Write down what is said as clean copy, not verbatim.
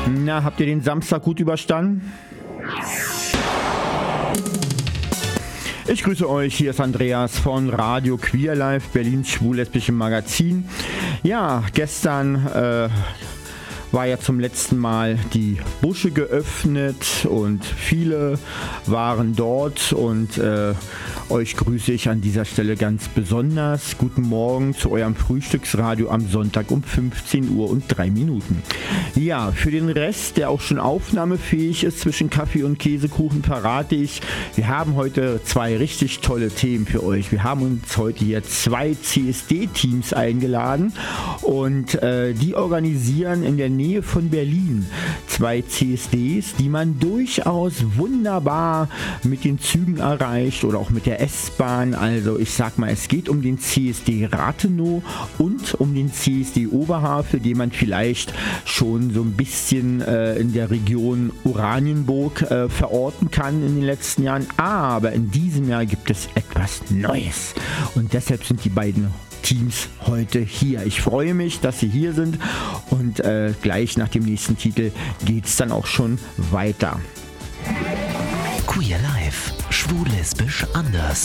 Na, habt ihr den Samstag gut überstanden? Ich grüße euch, hier ist Andreas von Radio Queer Life, Berlins schwul-lesbischen Magazin. Ja, gestern war ja zum letzten Mal die Busche geöffnet und viele waren dort und euch grüße ich an dieser Stelle ganz besonders. Guten Morgen zu eurem Frühstücksradio am Sonntag um 15 Uhr und 3 Minuten. Ja, für den Rest, der auch schon aufnahmefähig ist zwischen Kaffee und Käsekuchen, verrate ich, wir haben heute zwei richtig tolle Themen für euch. Wir haben uns heute hier 2 CSD-Teams eingeladen und die organisieren in der Nähe von Berlin 2 CSDs, die man durchaus wunderbar mit den Zügen erreicht oder auch mit der S-Bahn. Also ich sag mal, es geht um den CSD Rathenow und um den CSD Oberhavel, den man vielleicht schon so ein bisschen in der Region Oranienburg verorten kann in den letzten Jahren. Aber in diesem Jahr gibt es etwas Neues und deshalb sind die beiden Teams heute hier. Ich freue mich, dass sie hier sind und gleich nach dem nächsten Titel geht es dann auch schon weiter. Queer Life, schwul-lesbisch anders.